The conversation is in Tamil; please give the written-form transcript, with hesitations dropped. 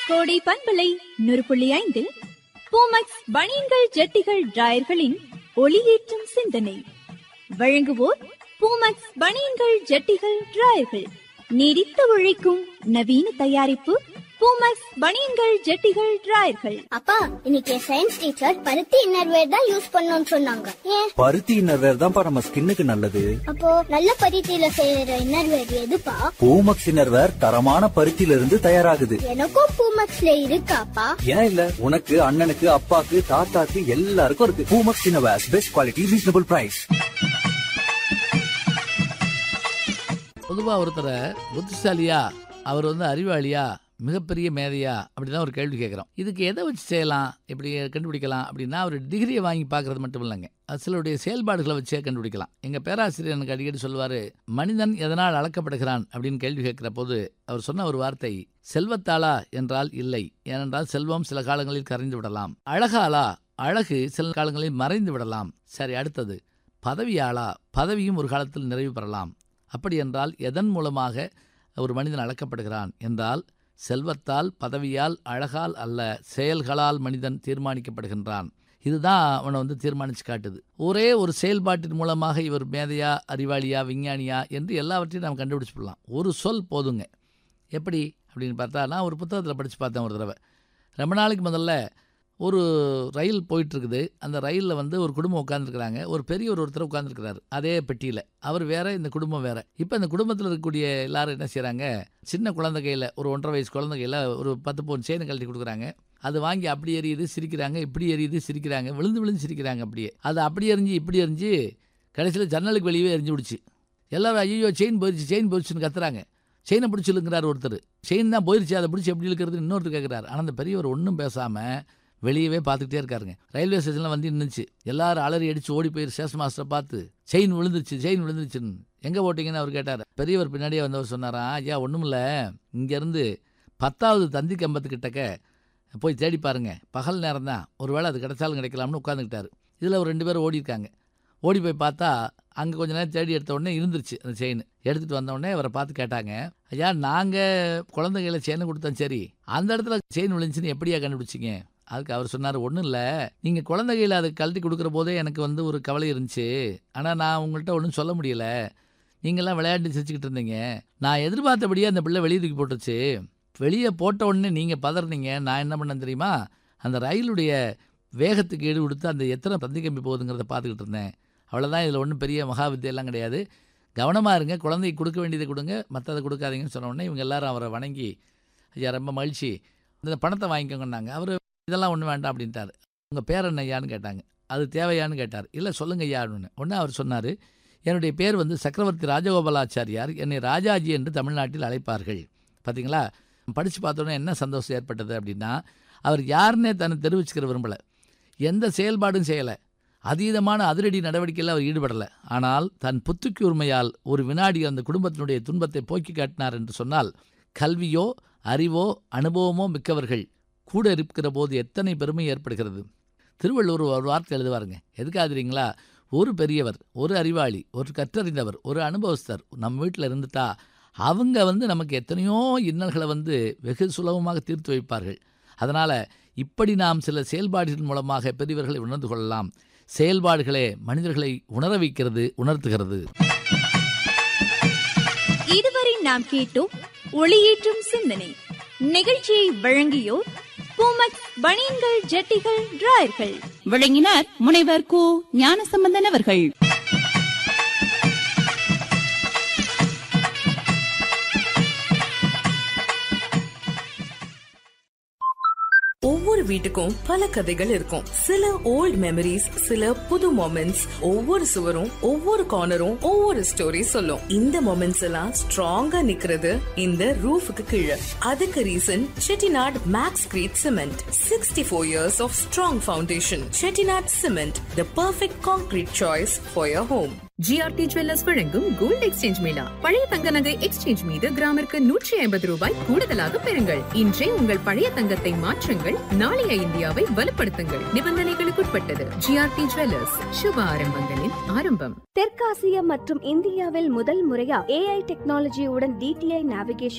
கோடை பண்பலை 100.5 பூமக்ஸ் பனியன்கள் ஜட்டிகள் டிராயர்களின் ஒளியேற்றும் சிந்தனை வழங்குவோர் பூமக்ஸ் பனியன்கள் ஜட்டிகள் டிராயர்கள். நீடித்து உழைக்கும் நவீன தயாரிப்பு பூமக்ஸ் பனியன்கள் ஜட்டிகள் டிராயர்கள். அப்பா, இன்னைக்கு சயின்ஸ் டீச்சர் பருத்தி இன்னர்வேர் தான் யூஸ் பண்ணணும்னு சொன்னாங்க. ஏன்? பருத்தி இன்னர்வேர் தான்ப்பா நம்ம ஸ்கின்னுக்கு நல்லது. அப்போ நல்ல பருத்தியில செய்யற இன்னர்வேர் எதுப்பா? பூமக்ஸ் இன்னர்வேர் தரமான பருத்தியில இருந்து தயாராகுது. எனக்கும் பூமக்ஸ்ல இருக்காப்பா? ஏன் இல்ல, உனக்கு அண்ணனுக்கு அப்பாக்கு தாத்தாக்கு எல்லாருக்கும் இருக்கு. Poomex innerwear, best quality, reasonable price. பொதுவா ஒருத்தரை புத்திசாலியா, அவர் அறிவாளியா, மிகப்பெரிய மேதையா அப்படிதான் ஒரு கேள்வி கேட்குறோம். இதுக்கு எதை வச்சு செய்யலாம், எப்படி கண்டுபிடிக்கலாம் அப்படின்னா, ஒரு டிகிரியை வாங்கி பார்க்கறது மட்டும் இல்லைங்க, அது சிலருடைய செயல்பாடுகளை வச்சே கண்டுபிடிக்கலாம். எங்கள் பேராசிரியர் எனக்கு அடிக்கடி சொல்லுவார், மனிதன் எதனால் அளக்கப்படுகிறான் அப்படின்னு கேள்வி கேட்குற போது அவர் சொன்ன ஒரு வார்த்தை, செல்வத்தாளா என்றால் இல்லை, ஏனென்றால் செல்வம் சில காலங்களில் கரைந்து விடலாம். அழகாளா, அழகு சில காலங்களில் மறைந்து விடலாம். சரி, அடுத்தது பதவியாளா, பதவியும் ஒரு காலத்தில் நிறைவு பெறலாம். அப்படி என்றால் எதன் மூலமாக ஒரு மனிதன் அளக்கப்படுகிறான் என்றால், செல்வத்தால், பதவியால், அழகால் அல்ல, செயல்களால் மனிதன் தீர்மானிக்கப்படுகின்றான். இதுதான் அவனை தீர்மானித்து காட்டுது. ஒரே ஒரு செயல்பாட்டின் மூலமாக இவர் மேதையா, அறிவாளியா, விஞ்ஞானியா என்று எல்லாவற்றையும் நாம் கண்டுபிடிச்சு போடலாம். ஒரு சொல் போதுங்க. எப்படி அப்படின்னு பார்த்தா, நான் ஒரு புத்தகத்தில் படித்து பார்த்தேன் ஒரு தடவை. ரொம்ப நாளைக்கு முதல்ல ஒரு ரயில் போயிட்டுருக்குது. அந்த ரயிலில் ஒரு குடும்பம் உட்காந்துருக்குறாங்க. ஒரு பெரியவர் ஒருத்தர் உட்காந்துருக்கிறாரு அதே பெட்டியில். அவர் வேற, இந்த குடும்பம் வேற. இப்போ இந்த குடும்பத்தில் இருக்கக்கூடிய எல்லாரும் என்ன செய்கிறாங்க, சின்ன குழந்தை கையில், ஒரு 1.5 வயசு குழந்தை கையில் ஒரு 10 பவுன் செயினை கழட்டி கொடுக்குறாங்க. அது வாங்கி அப்படி எரியுது, சிரிக்கிறாங்க, இப்படி எரியுது, சிரிக்கிறாங்க, விழுந்து விழுந்து சிரிக்கிறாங்க. அப்படியே அது அப்படி எரிஞ்சு இப்படி எரிஞ்சு கடைசியில் ஜன்னலுக்கு வெளியே எரிஞ்சு விடுச்சு. எல்லாரும் ஐயோ செயின் போயிடுச்சு, செயின் போயிடுச்சுன்னு கத்துறாங்க. செயினை பிடிச்சி இழுக்கிறார் ஒருத்தர். செயின் தான் போயிடுச்சு, அதை பிடிச்சி எப்படி இழுக்கிறது இன்னொருத்தர் கேட்குறாரு. ஆனால் அந்த பெரியவர் ஒன்றும் பேசாமல் வெளியவே பார்த்துக்கிட்டே இருக்காருங்க. ரயில்வே ஸ்டேஷனில் நின்றுச்சு. எல்லாரும் அலறி அடித்து ஓடி போய் ஸ்டேஷன் மாஸ்டரை பார்த்து, செயின் விழுந்துருச்சு, செயின் விழுந்துருச்சுன்னு. எங்கே போட்டிங்கன்னு அவர் கேட்டார். பெரியவர் பின்னாடியே வந்தவர் சொன்னாரா, ஐயா ஒன்றுமில்ல, இங்கேருந்து 10வது தந்தி கம்பத்துக்கிட்டக்க போய் தேடி பாருங்க, பகல் நேரம் தான், ஒரு வேளை அது கிடைச்சாலும் கிடைக்கலாம்னு உட்காந்துக்கிட்டாரு. இதில் ஒரு 2 பேர் ஓடி இருக்காங்க. ஓடி போய் பார்த்தா அங்கே கொஞ்ச நேரம் தேடி எடுத்த உடனே இருந்துருச்சு அந்த செயின். எடுத்துகிட்டு வந்தோடனே அவரை பார்த்து கேட்டாங்க, ஐயா நாங்கள் குழந்தைகளை செயினை கொடுத்தோம், சரி அந்த இடத்துல செயின் விழுந்துச்சுன்னு எப்படியா கண்டுபிடிச்சிங்க? அதுக்கு அவர் சொன்னார், ஒன்றும் இல்லை, நீங்கள் குழந்தைகளை அதை கழட்டி கொடுக்குற போதே எனக்கு ஒரு கவலை இருந்துச்சு. ஆனால் நான் உங்கள்கிட்ட ஒன்றும் சொல்ல முடியலை. நீங்கள்லாம் விளையாண்டு சிரிச்சுக்கிட்டு இருந்தீங்க. நான் எதிர்பார்த்தபடியே அந்த பிள்ளை வெளியே தூக்கி போட்டுருச்சு. வெளியே போட்ட உடனே நீங்கள் பதறினீங்க. நான் என்ன பண்ணேன் தெரியுமா, அந்த ரயிலுடைய வேகத்துக்கு ஈடு கொடுத்து அந்த எத்தனை தந்தி கம்பி போகுதுங்கிறத பார்த்துக்கிட்டு இருந்தேன். அவ்வளோதான், இதில் ஒன்றும் பெரிய மகாவித்தியெல்லாம் கிடையாது. கவனமாக இருங்க, குழந்தைக்கு கொடுக்க வேண்டியதை கொடுங்க, மற்றதை கொடுக்காதீங்கன்னு சொன்ன உடனே இவங்க எல்லாரும் அவரை வணங்கி, ஐயா ரொம்ப மகிழ்ச்சி, இந்த பணத்தை வாங்கிக்கோங்கன்னாங்க. அவர் இதெல்லாம் ஒன்றும் வேண்டாம் அப்படின்ட்டார். உங்கள் பேர் என்ன ஐயான்னு கேட்டாங்க. அது தேவையான்னு கேட்டார். இல்லை சொல்லுங்க ஐயா அப்படின்னு. உடனே அவர் சொன்னார், என்னுடைய பேர் சக்கரவர்த்தி ராஜகோபாலாச்சாரியார், என்னை ராஜாஜி என்று தமிழ்நாட்டில் அழைப்பார்கள். பார்த்தீங்களா, படித்து பார்த்தோன்னே என்ன சந்தோஷம் ஏற்பட்டது அப்படின்னா, அவர் யாருன்னே தன்னை தெரிவிச்சுக்கிற விரும்பலை, எந்த செயல்பாடும் செய்யலை, அதீதமான அதிரடி நடவடிக்கையில் அவர் ஈடுபடலை. ஆனால் தன் புத்துக்கு உரிமையால் ஒரு வினாடி அந்த குடும்பத்தினுடைய துன்பத்தை போக்கி காட்டினார் என்று சொன்னால், கல்வியோ அறிவோ அனுபவமோ மிக்கவர்கள் கூட இருக்கிற போது எத்தனை பெருமை ஏற்படுகிறது. திருவள்ளுவர் ஒரு வார்த்தை எழுதுவாருங்க, எதுக்காதுறீங்களா, ஒரு பெரியவர், ஒரு அறிவாளி, ஒரு கற்றறிந்தவர், ஒரு அனுபவஸ்தர் நம்ம வீட்டில் இருந்துட்டா அவங்க நமக்கு எத்தனையோ இன்னல்களை வெகு சுலபமாக தீர்த்து வைப்பார்கள். அதனால் இப்படி நாம் சில செயல்பாடுகளின் மூலமாக பெரியவர்களை உணர்ந்து கொள்ளலாம். செயல்பாடுகளே மனிதர்களை உணர வைக்கிறது, உணர்த்துகிறது. இதுவரை நாம் கேட்டோம் ஒளியேற்றும் சிந்தனை. நிகழ்ச்சியை வழங்கியோர் பூமக்ஸ் பனியன்கள் ஜட்டிகள் டிராயர்கள். வழங்கினார் முனைவர் கு ஞானசம்பந்தன் அவர்கள். ஒவ்வொரு வீட்டுக்கும் பல கதைகள் இருக்கும். சில ஓல்ட் மெமரிஸ், சில புது மொமெண்ட்ஸ். ஒவ்வொரு சுவரும், ஒவ்வொரு கார்னரும் ஒவ்வொரு ஸ்டோரி சொல்லும். இந்த மொமெண்ட்ஸ் எல்லாம் ஸ்ட்ராங்கா நிக்கிறது இந்த ரூஃபுக்கு கீழே. அதுக்கு reason Chettinad maths greet cement. 64 years of strong foundation. Chettinad cement, the perfect concrete choice for your home. GRT jewellers வழங்கும் கோல்ட் எக்ஸ்சேஞ்ச் மேளா. பழைய தங்க நகை எக்ஸ்சேஞ்ச் மீது கிராமிற்கு 150 ரூபாய் கூடுதலாக பெறுங்கள். இன்றே உங்கள் பழைய தங்கத்தை மாற்றுங்கள், நாளைய இந்தியாவை வலுப்படுத்துங்கள். நிபந்தனைகளுக்குட்பட்டது. ஜிஆர்டி ஜுவல்லர்ஸ், சுப ஆரம்பங்களின் ஆரம்பம். தெற்காசியா மற்றும் இந்தியாவில் முதல் முறையா AI டெக்னாலஜியுடன் DTI நேவிகேஷன்